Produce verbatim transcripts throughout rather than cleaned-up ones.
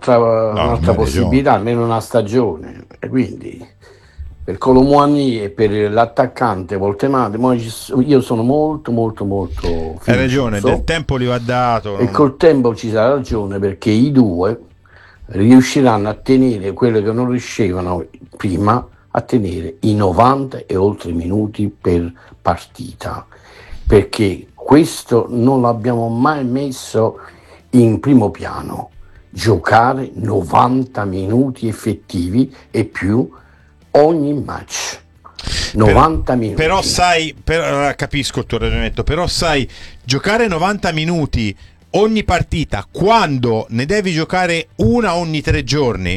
un'altra, No, un'altra hai possibilità, almeno una stagione. E quindi per Colomouani e per l'attaccante Voltemade, mo ci so- io sono molto molto molto Hai ragione, del fiducioso tempo gli va dato. e non- col tempo ci sarà ragione perché i due riusciranno a tenere quello che non riuscivano prima a tenere i novanta e oltre minuti per partita, perché questo non l'abbiamo mai messo in primo piano, giocare novanta minuti effettivi e più ogni match. novanta minuti. Però sai, per- eh, capisco il tuo ragionamento, però sai, giocare novanta minuti ogni partita quando ne devi giocare una ogni tre giorni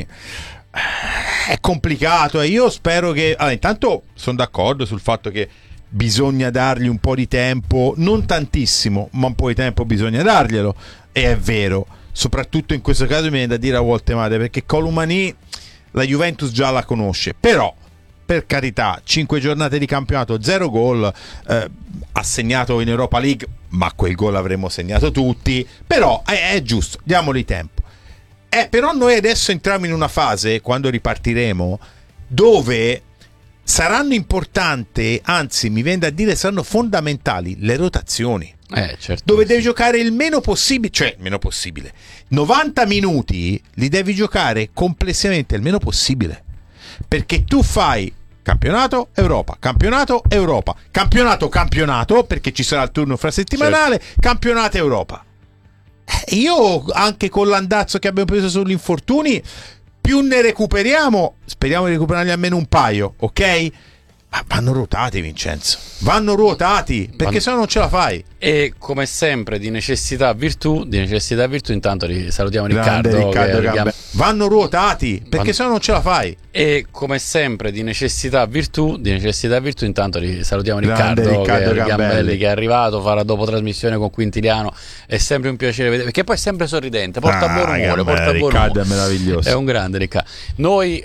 eh, è complicato e io spero che... Allora, intanto sono d'accordo sul fatto che bisogna dargli un po' di tempo, non tantissimo, ma un po' di tempo bisogna darglielo, e è vero, soprattutto in questo caso mi viene da dire a Voltemade, perché Colomani la Juventus già la conosce, però per carità, cinque giornate di campionato, zero gol, eh, ha segnato in Europa League, ma quel gol avremmo segnato tutti, però è, è giusto, diamogli tempo. Eh, però noi adesso entriamo in una fase, quando ripartiremo, dove saranno importanti, anzi mi viene da dire saranno fondamentali, le rotazioni. Eh, certo, Dove sì. devi giocare il meno possibile, cioè il meno possibile, novanta minuti li devi giocare complessivamente il meno possibile, perché tu fai campionato Europa, campionato Europa, campionato campionato, perché ci sarà il turno infrasettimanale, certo. Campionato Europa. Eh, io anche con l'andazzo che abbiamo preso sugli infortuni, più ne recuperiamo, speriamo di recuperarne almeno un paio, ok? Ma vanno ruotati, Vincenzo, vanno ruotati, perché Vanno... sennò non ce la fai. E come sempre di necessità virtù, di necessità virtù, intanto ri- salutiamo Grande Riccardo, Riccardo che Gambe. richiama... Vanno ruotati, perché Vanno... sennò non ce la fai. E come sempre di necessità virtù, di necessità virtù, intanto ri- salutiamo Grande Riccardo, Riccardo che, Gambelli. Gambelli, che è arrivato, fa la dopo trasmissione con Quintiliano, è sempre un piacere vedere, perché poi è sempre sorridente, porta Ah, buon umore, Gambelli, porta buon Riccardo umore. è meraviglioso. È un grande Riccardo. Noi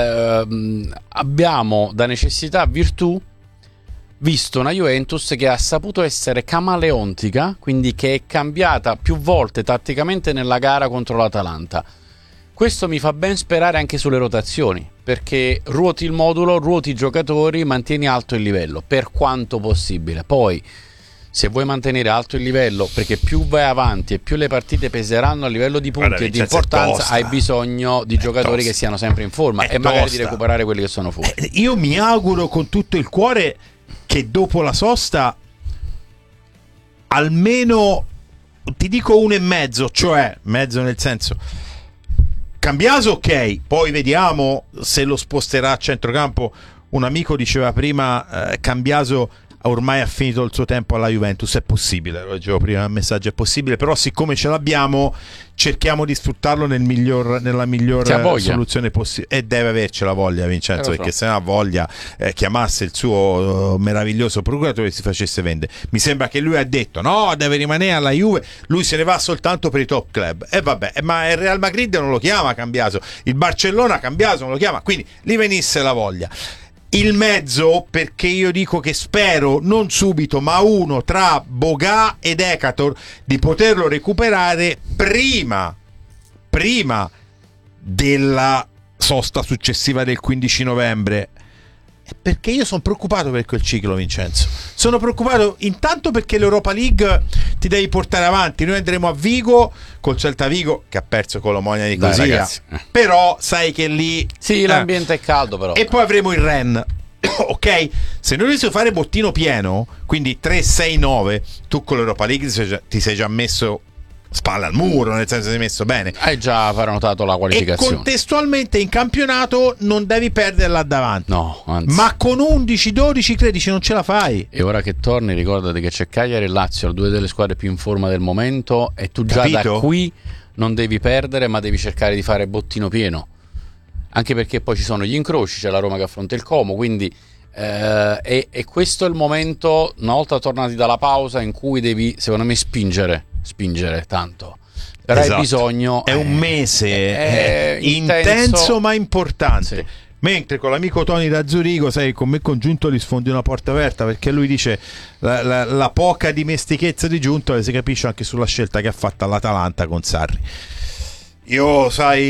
ehm, abbiamo da necessità virtù visto una Juventus che ha saputo essere camaleontica, quindi che è cambiata più volte tatticamente nella gara contro l'Atalanta. Questo mi fa ben sperare anche sulle rotazioni, perché ruoti il modulo, ruoti i giocatori, mantieni alto il livello per quanto possibile. Poi, se vuoi mantenere alto il livello, perché più vai avanti e più le partite peseranno a livello di punti Guarda, e di Vincenzo, è importanza, tosta. hai bisogno di È giocatori tosta. che siano sempre in forma È e magari di tosta. recuperare quelli che sono fuori. Eh, io mi auguro con tutto il cuore che dopo la sosta almeno ti dico uno e mezzo, cioè mezzo nel senso Cambiaso, ok, poi vediamo se lo sposterà a centrocampo. Un amico diceva prima eh, Cambiaso ormai ha finito il suo tempo alla Juventus. È possibile, lo leggevo prima nel messaggio, è possibile, però siccome ce l'abbiamo cerchiamo di sfruttarlo nel miglior, nella miglior soluzione possibile, e deve avercela voglia Vincenzo, eh, perché se non ha voglia eh, chiamasse il suo uh, meraviglioso procuratore e si facesse vendere. Mi sembra che lui ha detto no, deve rimanere alla Juve, lui se ne va soltanto per i top club, e eh, vabbè, ma il Real Madrid non lo chiama Cambiaso, il Barcellona Cambiaso non lo chiama, quindi gli venisse la voglia. Il mezzo, perché io dico che spero non subito ma uno tra Boga ed Ekator di poterlo recuperare prima prima della sosta successiva del quindici novembre, perché io sono preoccupato per quel ciclo, Vincenzo. Sono preoccupato intanto perché l'Europa League ti devi portare avanti. Noi andremo a Vigo col Celta Vigo che ha perso con l'Omonia di Nicosia, però sai che lì sì, eh. l'ambiente è caldo però. E poi avremo il Rennes. Ok, se noi riusciamo a fare bottino pieno, quindi tre sei nove, tu con l'Europa League ti sei già, ti sei già messo spalla al muro, nel senso sei messo bene, hai già prenotato la qualificazione, e contestualmente in campionato non devi perdere là davanti, no, anzi. Ma con undici dodici tredici non ce la fai. E ora che torni ricordati che c'è Cagliari e Lazio, due delle squadre più in forma del momento, e tu già Capito? da qui non devi perdere ma devi cercare di fare bottino pieno, anche perché poi ci sono gli incroci, c'è la Roma che affronta il Como, quindi eh, e, e questo è il momento, una volta tornati dalla pausa, in cui devi secondo me spingere spingere tanto, però esatto. Hai bisogno, è un mese è, è intenso, intenso ma importante, sì. Mentre con l'amico Tony da Zurigo, sai, con me congiunto gli sfondi una porta aperta, perché lui dice la, la, la poca dimestichezza di Giunto si capisce anche sulla scelta che ha fatto all'Atalanta con Sarri. Io sai